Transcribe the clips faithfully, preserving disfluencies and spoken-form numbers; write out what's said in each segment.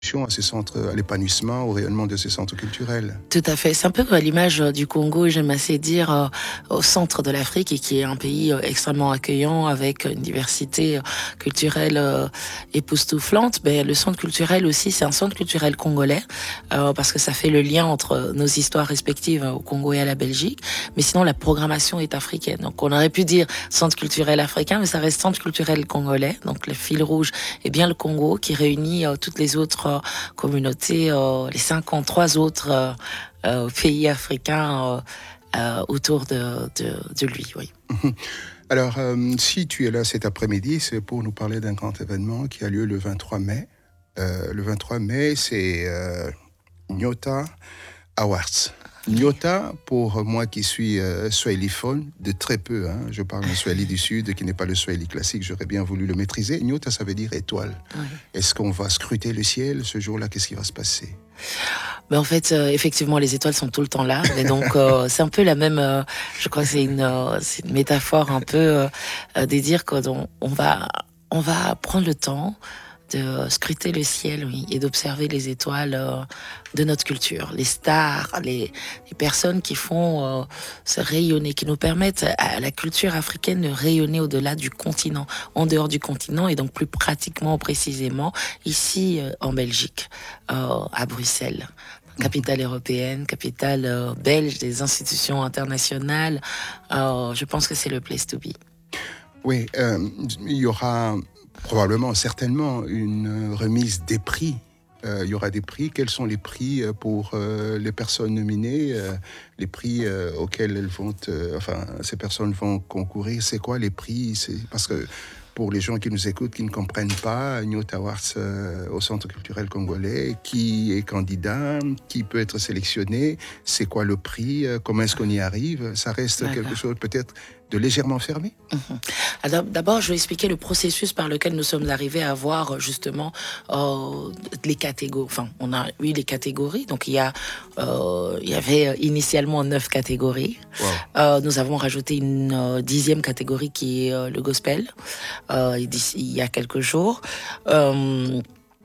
contribution à ces centres, à l'épanouissement, au rayonnement de ces centres culturels. Tout à fait. C'est un peu à l'image du Congo, j'aime assez dire, euh, au centre de l'Afrique, et qui est un pays euh, extrêmement accueillant, avec une diversité euh, culturelle euh, époustouflante. Mais le centre culturel aussi, c'est un centre culturel congolais, euh, parce que ça fait le lien entre nos histoires respectives au Congo et à la Belgique. Mais sinon, la programmation est africaine. Donc, on aurait pu dire centre culturel africain, mais ça reste centre culturel congolais. Donc, le fil rouge est bien le Congo, qui réunit euh, toutes les autres euh, communautés, euh, les cinquante-trois autres euh, euh, pays africains euh, euh, autour de, de, de lui. Oui. Alors, euh, si tu es là cet après-midi, c'est pour nous parler d'un grand événement qui a lieu le vingt-trois mai. Euh, le vingt-trois mai, c'est euh, Nyota Awards. Nyota, pour moi qui suis euh, swahiliphone, de très peu, hein, je parle un swahili du Sud qui n'est pas le swahili classique, j'aurais bien voulu le maîtriser. Nyota, ça veut dire étoile. Oui. Est-ce qu'on va scruter le ciel ce jour-là? Qu'est-ce qui va se passer? Ben en fait, euh, effectivement, les étoiles sont tout le temps là. Et donc, euh, c'est un peu la même. Euh, je crois que c'est une, euh, c'est une métaphore un peu euh, de dire qu'on on va, on va prendre le temps de scruter le ciel, oui, et d'observer les étoiles euh, de notre culture, les stars, les, les personnes qui font euh, se rayonner, qui nous permettent à la culture africaine de rayonner au-delà du continent, en dehors du continent, et donc plus pratiquement, précisément, ici euh, en Belgique, euh, à Bruxelles. Capitale européenne, capitale euh, belge des institutions internationales. Euh, je pense que c'est le place to be. Oui, euh, il y aura probablement, certainement, une remise des prix. Euh, il y aura des prix. Quels sont les prix pour euh, les personnes nominées, euh, les prix euh, auxquels elles vont, euh, enfin, ces personnes vont concourir? C'est quoi les prix? C'est parce que pour les gens qui nous écoutent, qui ne comprennent pas, Nyota Awards euh, au Centre culturel congolais, qui est candidat, qui peut être sélectionné, c'est quoi le prix, euh, comment est-ce qu'on y arrive? Ça reste voilà. quelque chose peut-être de légèrement fermé. Mmh. Alors, d'abord, je vais expliquer le processus par lequel nous sommes arrivés à avoir justement euh, les catégories. Enfin, on a eu les catégories. Donc, il y a, euh, il y avait initialement neuf catégories. Wow. Euh, nous avons rajouté une euh, dixième catégorie qui est euh, le gospel euh, il y a quelques jours. Euh,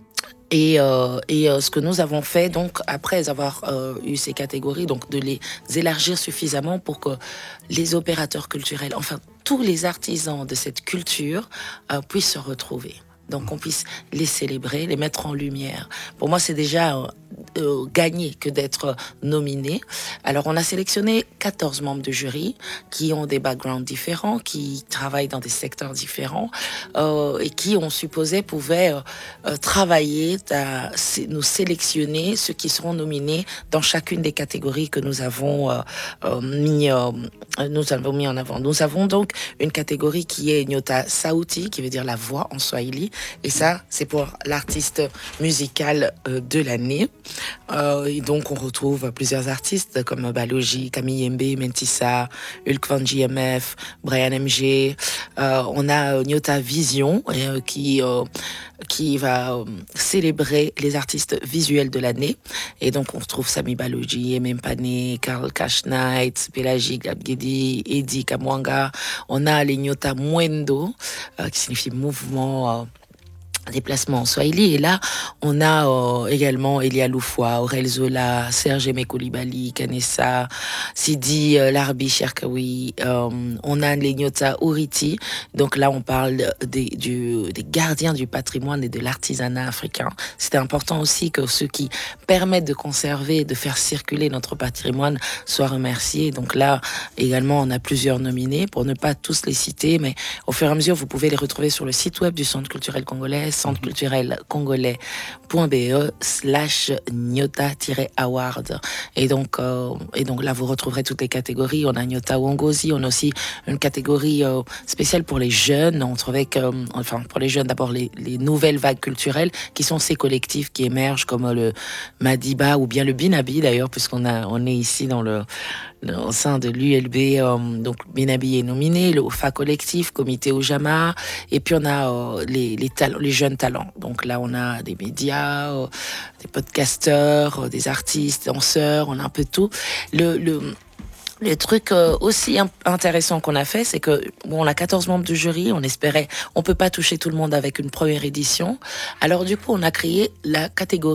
Et, euh, et euh, ce que nous avons fait, donc, après avoir euh, eu ces catégories, donc de les élargir suffisamment pour que les opérateurs culturels, enfin tous les artisans de cette culture, euh, puissent se retrouver. Donc, on puisse les célébrer, les mettre en lumière. Pour moi, c'est déjà euh, euh, gagné que d'être nominé. Alors, on a sélectionné quatorze membres de jury qui ont des backgrounds différents, qui travaillent dans des secteurs différents euh, et qui, on supposait, pouvaient euh, euh, travailler, à nous sélectionner ceux qui seront nominés dans chacune des catégories que nous avons euh, euh, mis, euh, nous avons mis en avant. Nous avons donc une catégorie qui est Nyota Sauti, qui veut dire la voix en swahili. Et ça, c'est pour l'artiste musical euh, de l'année. Euh, et donc, on retrouve plusieurs artistes comme Balogi, Camille Mbe, Mentissa, Hulk Van J M F, Brian M G. Euh, on a euh, Nyota Vision euh, qui, euh, qui va euh, célébrer les artistes visuels de l'année. Et donc, on retrouve Sami Balogi, M M Pane, Karl Cash Knight, Pelagie Gabgedi, Eddie Kamwanga. On a les Nyota Mwendo, euh, qui signifie mouvement... Euh, déplacement en swahili. Et là, on a euh, également Elia Loufoua, Aurel Zola, Serge Aimé Coulibaly, Kanessa, Sidi euh, Larbi Cherkaoui. Euh, on a les Nyota Uriti. Donc là, on parle des, du, des gardiens du patrimoine et de l'artisanat africain. C'était important aussi que ceux qui permettent de conserver et de faire circuler notre patrimoine soient remerciés. Donc là, également, on a plusieurs nominés, pour ne pas tous les citer, mais au fur et à mesure, vous pouvez les retrouver sur le site web du Centre culturel congolais, centre culturel congolais point b e slash Nyota-award. Et donc, euh, et donc là, vous retrouverez toutes les catégories. On a Nyota Wongozi, on a aussi une catégorie euh, spéciale pour les jeunes. On trouve avec, euh, enfin, pour les jeunes, d'abord les, les nouvelles vagues culturelles qui sont ces collectifs qui émergent comme le Madiba ou bien le Binabi d'ailleurs, puisqu'on a, on est ici dans le, au sein de l'U L B, euh, donc Binabi est nominé, le Ofa Collectif, Comité Ojama, et puis on a euh, les, les, talents, les jeunes talents. Donc là, on a des médias, euh, des podcasteurs, euh, des artistes, danseurs, on a un peu de tout. Le, le, le truc euh, aussi intéressant qu'on a fait, c'est que bon, on a quatorze membres du jury, on espérait, on peut pas toucher tout le monde avec une première édition. Alors du coup, on a créé la catégorie